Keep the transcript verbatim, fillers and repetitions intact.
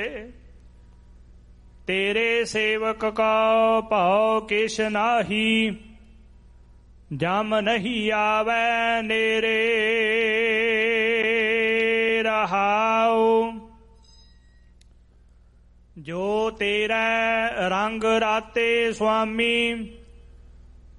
ਤੇਰੇ ਸੇਵਕ ਕਾ ਭਾਉ ਕਿਛ ਨਾਹੀ, ਜਮ ਨਹੀਂ ਆਵੈ ਨੇਰੇ ਰਹਾਉ। ਜੋ ਤੇਰਾ ਰੰਗ ਰਾਤੇ ਸੁਆਮੀ,